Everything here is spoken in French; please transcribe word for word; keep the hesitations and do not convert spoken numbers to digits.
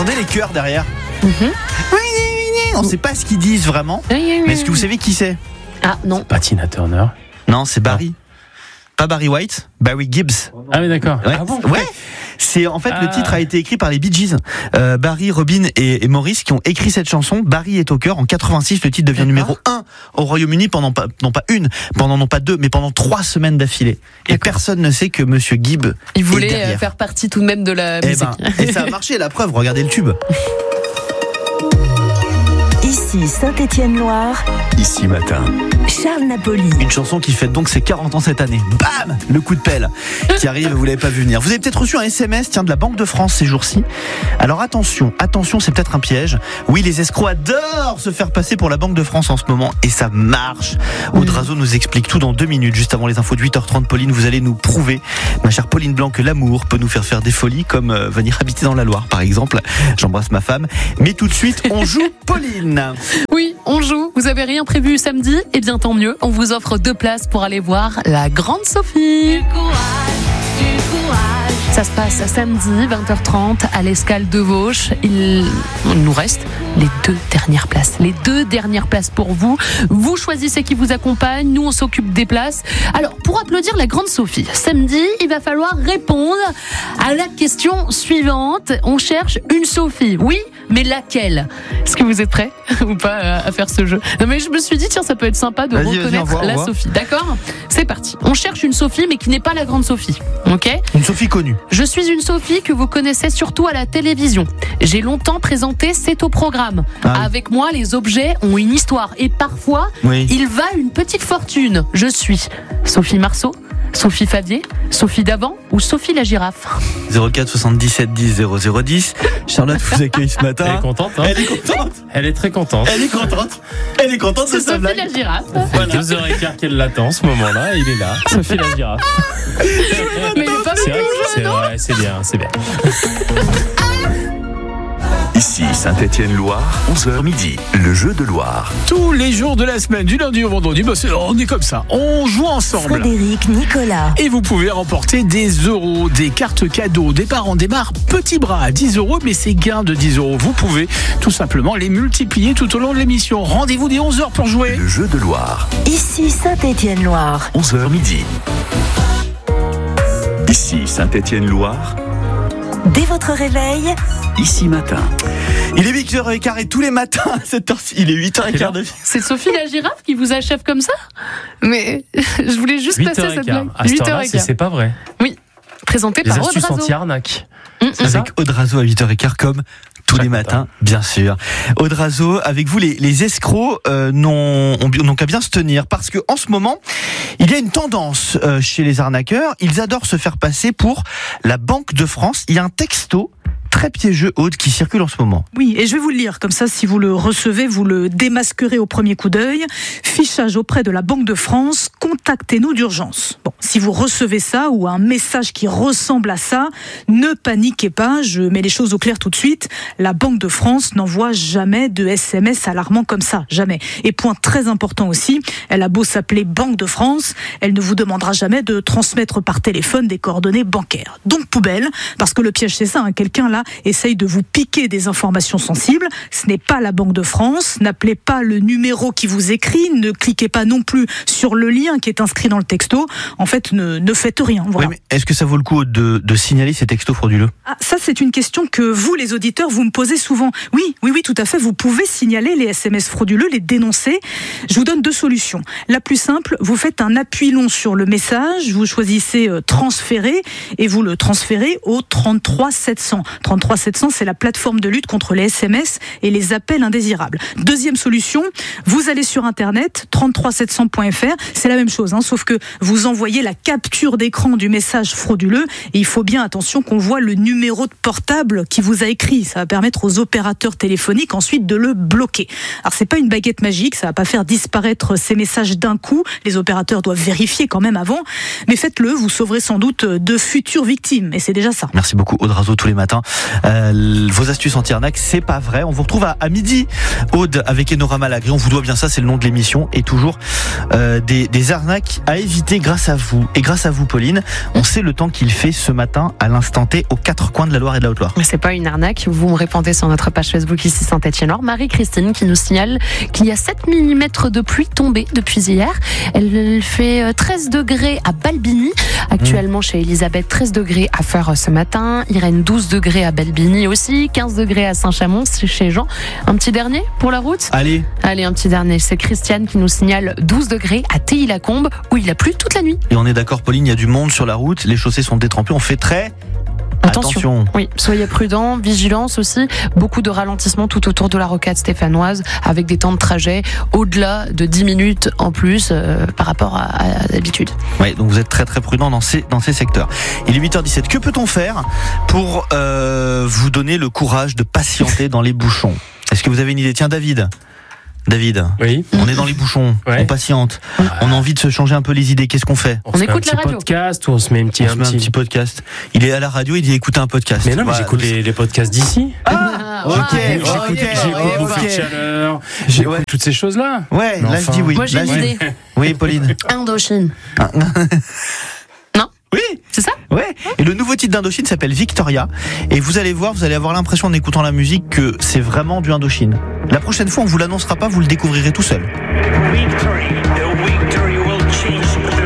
entendez les chœurs derrière? Mm-hmm. On ne sait pas ce qu'ils disent vraiment. Mais est-ce que vous savez qui c'est? Ah non. Pas Tina Turner. Non, c'est Barry. Pas Barry White, Barry Gibbs. Ah oui, d'accord. Ouais. Ah bon? Ouais. C'est en fait ah. le titre a été écrit par les Bee Gees. Euh, Barry, Robin et, et Maurice qui ont écrit cette chanson. Barry est au cœur. En quatre-vingt-six, le titre devient d'accord. numéro un au Royaume-Uni pendant pas, non pas une, pendant non pas deux, mais pendant trois semaines d'affilée. Et d'accord. personne ne sait que Monsieur Gibb. Il voulait faire partie tout de même de la eh musique. Ben, et ça a marché. La preuve, regardez le tube. Ici Saint-Étienne-Loire. Ici Matin. Charles Napoli. Une chanson qui fête donc ses quarante ans cette année. Bam! Le coup de pelle qui arrive, vous l'avez pas vu venir. Vous avez peut-être reçu un S M S, tiens, de la Banque de France ces jours-ci. Alors attention, attention, c'est peut-être un piège. Oui, les escrocs adorent se faire passer pour la Banque de France en ce moment et ça marche. Audrazo nous explique tout dans deux minutes, juste avant les infos de huit heures trente. Pauline, vous allez nous prouver, ma chère Pauline Blanc, que l'amour peut nous faire faire des folies comme euh, venir habiter dans la Loire, par exemple. J'embrasse ma femme. Mais tout de suite, on joue Pauline. Oui, on joue. Vous avez rien prévu samedi? Eh bien, tant mieux. On vous offre deux places pour aller voir la Grande Sophie. Du courage, du courage. Ça se passe samedi, vingt heures trente, à l'Escale de Vauche. Il nous reste les deux dernières places. Les deux dernières places pour vous. Vous choisissez qui vous accompagne. Nous, on s'occupe des places. Alors, pour applaudir la Grande Sophie, samedi, il va falloir répondre à la question suivante. On cherche une Sophie. Oui, mais laquelle? Est-ce que vous êtes prêts ou pas à faire ce jeu? Non, mais je me suis dit, tiens, ça peut être sympa de vas-y, reconnaître vas-y, la Sophie. D'accord? C'est parti. On cherche une Sophie, mais qui n'est pas la Grande Sophie. Ok? Une Sophie connue. Je suis une Sophie que vous connaissez surtout à la télévision. J'ai longtemps présenté C'est au programme. Ah oui. Avec moi, les objets ont une histoire. Et parfois, oui. ils valent une petite fortune. Je suis Sophie Marceau, Sophie Favier, Sophie Davant ou Sophie la girafe? zéro quatre soixante-dix-sept dix zéro zéro dix. Charlotte vous accueille ce matin. Elle est contente, hein? Elle est contente. Elle est très contente. Elle est contente. Elle est contente de sa blague. Sophie la girafe. Voilà. Deux heures et quart qu'elle l'attend, ce moment-là, il est là. Sophie la girafe. Mais il est pas c'est vrai, c'est vrai, c'est bien, c'est bien. Ici Saint-Étienne-Loire, onze heures midi, le jeu de Loire. Tous les jours de la semaine, du lundi au vendredi, bah c'est, on est comme ça, on joue ensemble. Frédéric, Nicolas. Et vous pouvez remporter des euros, des cartes cadeaux. Des parents démarrent petit bras à dix euros, mais ces gains de dix euros, vous pouvez tout simplement les multiplier tout au long de l'émission. Rendez-vous dès onze heures pour jouer. Le jeu de Loire. Ici Saint-Étienne-Loire. onze heures midi. Ici Saint-Étienne-Loire. Dès votre réveil, Ici Matin. Il est huit heures quinze et tous les matins à cette heure-ci, il est huit heures quinze. De... C'est Sophie la girafe qui vous achève comme ça? Mais je voulais juste passer cette blague. À cette heure-là, c'est, c'est pas vrai. Oui, présenté les par Audrazo. Les astuces anti-arnaque. Mmh, c'est avec Audrazo à huit heures quinze comme tous Chaque les matins, matin. Bien sûr. Audrazo, avec vous, les, les escrocs euh, n'ont, n'ont qu'à bien se tenir parce que en ce moment, il y a une tendance euh, chez les arnaqueurs. Ils adorent se faire passer pour la Banque de France. Il y a un texto très piégeux, Aude, qui circule en ce moment. Oui, et je vais vous le lire, comme ça, si vous le recevez, vous le démasquerez au premier coup d'œil. Fichage auprès de la Banque de France, contactez-nous d'urgence. Bon, si vous recevez ça, ou un message qui ressemble à ça, ne paniquez pas, je mets les choses au clair tout de suite. La Banque de France n'envoie jamais de S M S alarmant comme ça, jamais. Et point très important aussi, elle a beau s'appeler Banque de France, elle ne vous demandera jamais de transmettre par téléphone des coordonnées bancaires. Donc poubelle, parce que le piège c'est ça, hein, quelqu'un là essaye de vous piquer des informations sensibles. Ce n'est pas la Banque de France. N'appelez pas le numéro qui vous écrit. Ne cliquez pas non plus sur le lien qui est inscrit dans le texto. En fait, ne, ne faites rien. Voilà. Oui, mais est-ce que ça vaut le coup de, de signaler ces textos frauduleux? Ah, ça, c'est une question que vous, les auditeurs, vous me posez souvent. Oui, oui, oui, tout à fait. Vous pouvez signaler les S M S frauduleux, les dénoncer. Je vous donne deux solutions. La plus simple, vous faites un appui long sur le message. Vous choisissez euh, transférer et vous le transférez au trente-trois sept cents. trente-trois sept cents, c'est la plateforme de lutte contre les S M S et les appels indésirables. Deuxième solution, vous allez sur internet, trente-trois sept cents point f r, c'est la même chose, hein, sauf que vous envoyez la capture d'écran du message frauduleux et il faut bien attention qu'on voit le numéro de portable qui vous a écrit. Ça va permettre aux opérateurs téléphoniques ensuite de le bloquer. Alors c'est pas une baguette magique, ça va pas faire disparaître ces messages d'un coup, les opérateurs doivent vérifier quand même avant, mais faites-le, vous sauverez sans doute de futures victimes et c'est déjà ça. Merci beaucoup Audrazo tous les matins. Euh, vos astuces anti-arnaque, c'est pas vrai. On vous retrouve à, à midi, Aude, avec Enora Malagré. On vous doit bien ça, c'est le nom de l'émission. Et toujours euh, des, des arnaques à éviter grâce à vous. Et grâce à vous, Pauline, on sait le temps qu'il fait ce matin à l'instant T aux quatre coins de la Loire et de la Haute-Loire. Mais c'est pas une arnaque. Vous me répondez sur notre page Facebook ici Saint-Étienne-Loire. Marie-Christine qui nous signale qu'il y a sept millimètres de pluie tombée depuis hier. Elle fait treize degrés à Balbini. Actuellement, chez Elisabeth, treize degrés à Feur ce matin. Irène, douze degrés à Balbini aussi. quinze degrés à Saint-Chamond, chez Jean. Un petit dernier pour la route ? Allez. Allez, un petit dernier. C'est Christiane qui nous signale douze degrés à Théilly-la-Combe où il a plu toute la nuit. Et on est d'accord, Pauline, il y a du monde sur la route. Les chaussées sont détrempées. On fait très... Attention. Attention. Oui, soyez prudents, vigilance aussi. Beaucoup de ralentissements tout autour de la rocade stéphanoise avec des temps de trajet au-delà de dix minutes en plus euh, par rapport à, à d'habitude. Oui, donc vous êtes très très prudents dans ces, dans ces secteurs. Il est huit heures dix-sept. Que peut-on faire pour euh, vous donner le courage de patienter dans les bouchons ? Est-ce que vous avez une idée ? Tiens, David. David, oui. On est dans les bouchons, ouais. On patiente, on a envie de se changer un peu les idées, qu'est-ce qu'on fait ? On, on écoute la radio. Un petit podcast ou on se met un petit, on un se met petit... un petit podcast. Il est à la radio, il dit écoutez un podcast. Mais non, mais voilà, j'écoute les, les podcasts d'ici. Ah, ok, J'écoute, ok, j'écoute, j'écoute ok, Bouffée de ok. chaleur, j'écoute Ouais. toutes ces choses-là. Ouais, Mais là enfin. je dis oui. Moi j'ai Là, une je dis- idée. Oui, Pauline. Indochine. Non ? Oui. C'est ça ? Ouais. Et le nouveau titre d'Indochine s'appelle Victoria. Et vous allez voir, vous allez avoir l'impression en écoutant la musique que c'est vraiment du Indochine. La prochaine fois, on vous l'annoncera pas, vous le découvrirez tout seul. Victory, the victory will change the